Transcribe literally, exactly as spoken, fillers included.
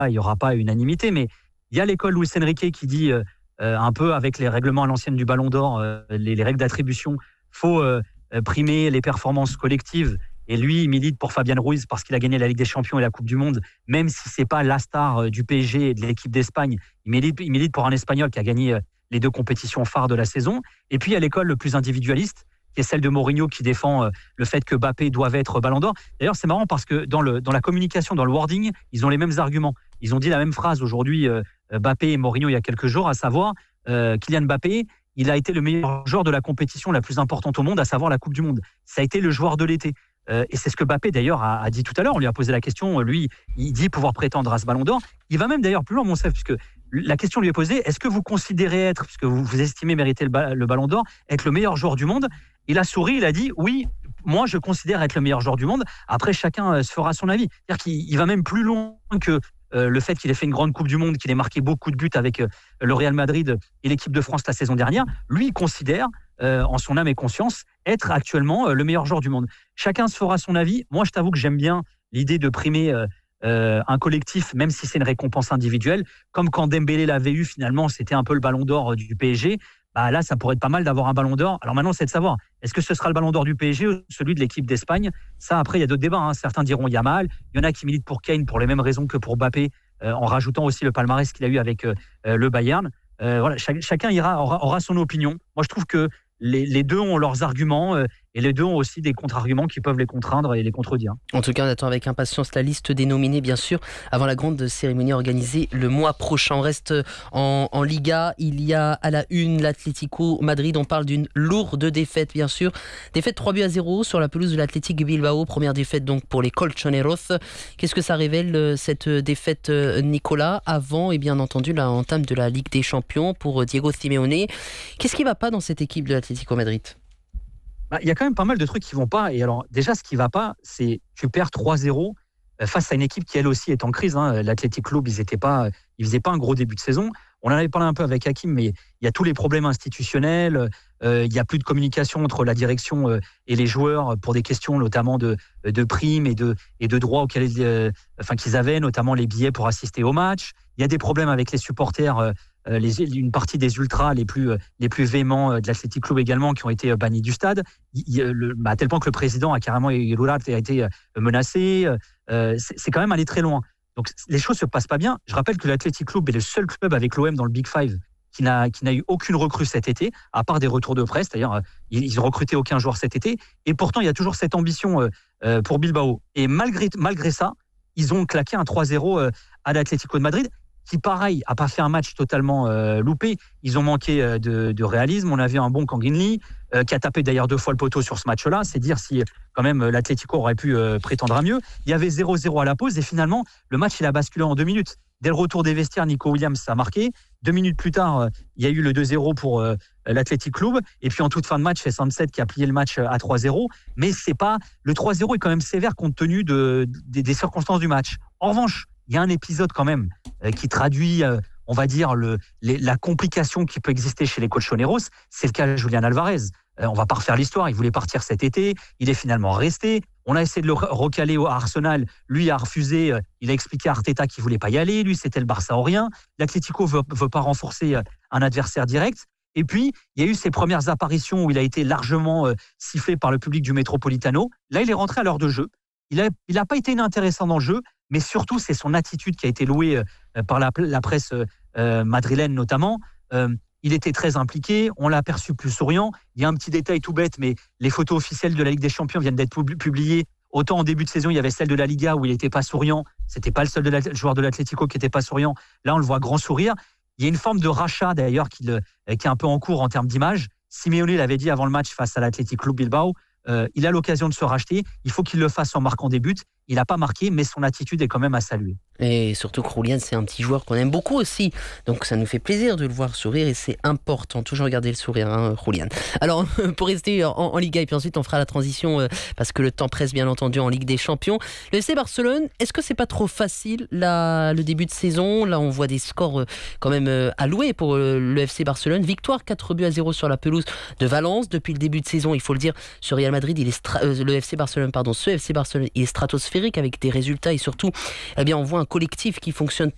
il n'y aura pas unanimité, mais il y a l'école Luis Enrique qui dit, euh, un peu avec les règlements à l'ancienne du Ballon d'Or, euh, les, les règles d'attribution, il faut euh, primer les performances collectives. Et lui, il milite pour Fabian Ruiz parce qu'il a gagné la Ligue des Champions et la Coupe du Monde, même si ce n'est pas la star du P S G et de l'équipe d'Espagne. Il milite, il milite pour un Espagnol qui a gagné les deux compétitions phares de la saison. Et puis, il y a l'école le plus individualiste, qui est celle de Mourinho, qui défend le fait que Mbappé doive être Ballon d'Or. D'ailleurs, c'est marrant parce que dans, le, dans la communication, dans le wording, ils ont les mêmes arguments. Ils ont dit la même phrase aujourd'hui, euh, Mbappé et Mourinho, il y a quelques jours, à savoir euh, Kylian Mbappé, il a été le meilleur joueur de la compétition la plus importante au monde, à savoir la Coupe du Monde. Ça a été le joueur de l'été. Euh, et c'est ce que Mbappé d'ailleurs a, a dit tout à l'heure. On lui a posé la question. Lui, il dit pouvoir prétendre à ce Ballon d'Or. Il va même d'ailleurs plus loin, mon chef, puisque la question lui est posée, est-ce que vous considérez être, puisque vous, vous estimez mériter le, le Ballon d'Or, être le meilleur joueur du monde? Il a souri, il a dit oui, moi je considère être le meilleur joueur du monde. Après, chacun euh, se fera son avis. C'est-à-dire qu'il il va même plus loin que euh, le fait qu'il ait fait une grande Coupe du Monde, qu'il ait marqué beaucoup de buts avec euh, le Real Madrid et l'équipe de France la saison dernière. Lui, il considère, euh, en son âme et conscience, être actuellement euh, le meilleur joueur du monde. Chacun se fera son avis. Moi, je t'avoue que j'aime bien l'idée de primer euh, euh, un collectif, même si c'est une récompense individuelle. Comme quand Dembélé l'avait eu, finalement, c'était un peu le Ballon d'Or du P S G. Bah là, ça pourrait être pas mal d'avoir un Ballon d'Or. Alors maintenant, c'est de savoir, est-ce que ce sera le Ballon d'Or du P S G ou celui de l'équipe d'Espagne? Ça, après, il y a d'autres débats. Hein. Certains diront Yamal. Il y en a qui militent pour Kane pour les mêmes raisons que pour Mbappé, euh, en rajoutant aussi le palmarès qu'il a eu avec euh, le Bayern. Euh, voilà, chac- chacun ira, aura, aura son opinion. Moi, je trouve que les, les deux ont leurs arguments euh, et les deux ont aussi des contre-arguments qui peuvent les contraindre et les contredire. En tout cas, on attend avec impatience la liste des nominés, bien sûr, avant la grande cérémonie organisée le mois prochain. On reste en, en Liga. Il y a à la une l'Atlético Madrid. On parle d'une lourde défaite, bien sûr. Défaite trois buts à zéro sur la pelouse de l'Athletic Bilbao. Première défaite donc pour les Colchoneros. Qu'est-ce que ça révèle, cette défaite, Nicolas, avant et bien entendu l'entame de la Ligue des Champions pour Diego Simeone? Qu'est-ce qui ne va pas dans cette équipe de l'Atlético Madrid? Bah, il y a quand même pas mal de trucs qui vont pas. Et alors, déjà, ce qui va pas, c'est tu perds trois zéro face à une équipe qui, elle aussi, est en crise. Hein. L'Athletic Club, ils étaient pas, ils faisaient pas un gros début de saison. On en avait parlé un peu avec Hakim, mais il y a tous les problèmes institutionnels. Euh, il y a plus de communication entre la direction euh, et les joueurs pour des questions notamment de, de primes et de, et de droits auxquels euh, enfin, qu'ils avaient, notamment les billets pour assister au match. Il y a des problèmes avec les supporters. Euh, Les, une partie des ultras les plus, les plus véhéments de l'Athletic Club également qui ont été bannis du stade, il, le, bah, à tel point que le président a carrément a été menacé. Euh, c'est, c'est quand même allé très loin. Donc les choses se passent pas bien. Je rappelle que l'Athletic Club est le seul club avec l'O M dans le Big Five qui n'a, qui n'a eu aucune recrue cet été, à part des retours de presse. D'ailleurs, ils n'ont recruté aucun joueur cet été. Et pourtant, il y a toujours cette ambition euh, pour Bilbao. Et malgré, malgré ça, ils ont claqué un trois zéro à l'Atlético de Madrid, qui, pareil, n'a pas fait un match totalement euh, loupé. Ils ont manqué euh, de, de réalisme. On a vu un bon Kanginli, euh, qui a tapé d'ailleurs deux fois le poteau sur ce match-là. C'est dire si, quand même, l'Atlético aurait pu euh, prétendre à mieux. Il y avait zéro zéro à la pause et finalement, le match, il a basculé en deux minutes. Dès le retour des vestiaires, Nico Williams a marqué. Deux minutes plus tard, euh, il y a eu le deux zéro pour euh, l'Athletic Club. Et puis, en toute fin de match, c'est Sunset qui a plié le match à trois zéro. Mais c'est pas... le trois zéro est quand même sévère compte tenu de, de, des circonstances du match. En revanche, il y a un épisode quand même euh, qui traduit, euh, on va dire, le, les, la complication qui peut exister chez les Colchoneros. C'est le cas de Julián Alvarez. Euh, on ne va pas refaire l'histoire. Il voulait partir cet été. Il est finalement resté. On a essayé de le recaler à Arsenal. Lui a refusé. Euh, il a expliqué à Arteta qu'il ne voulait pas y aller. Lui, c'était le Barça ou rien. L'Atlético ne veut, veut pas renforcer euh, un adversaire direct. Et puis, il y a eu ses premières apparitions où il a été largement euh, sifflé par le public du Metropolitano. Là, il est rentré à l'heure de jeu. Il n'a il a pas été inintéressant dans le jeu, mais surtout, c'est son attitude qui a été louée euh, par la, la presse euh, madrilène notamment. Euh, il était très impliqué, on l'a aperçu plus souriant. Il y a un petit détail tout bête, mais les photos officielles de la Ligue des Champions viennent d'être publiées. Autant en début de saison, il y avait celle de la Liga où il n'était pas souriant. Ce n'était pas le seul de la, le joueur de l'Atlético qui n'était pas souriant. Là, on le voit grand sourire. Il y a une forme de rachat d'ailleurs qui, le, qui est un peu en cours en termes d'image. Simeone l'avait dit avant le match face à l'Athletic Club Bilbao. Euh, il a l'occasion de se racheter. Il faut qu'il le fasse en marquant des buts. Il n'a pas marqué, mais son attitude est quand même à saluer. Et surtout que Julián, c'est un petit joueur qu'on aime beaucoup aussi. Donc ça nous fait plaisir de le voir sourire et c'est important. Toujours garder le sourire, hein, Julián. Alors, pour rester en, en Liga, et puis ensuite on fera la transition euh, parce que le temps presse bien entendu en Ligue des Champions. Le F C Barcelone, est-ce que c'est pas trop facile là, le début de saison? Là, on voit des scores euh, quand même euh, alloués pour euh, le F C Barcelone. Victoire quatre buts à zéro sur la pelouse de Valence. Depuis le début de saison, il faut le dire, sur Real Madrid, il est stra- euh, le F C Barcelone, pardon, ce F C Barcelone, il est stratosphérique avec des résultats et surtout, eh bien, on voit un collectif qui fonctionne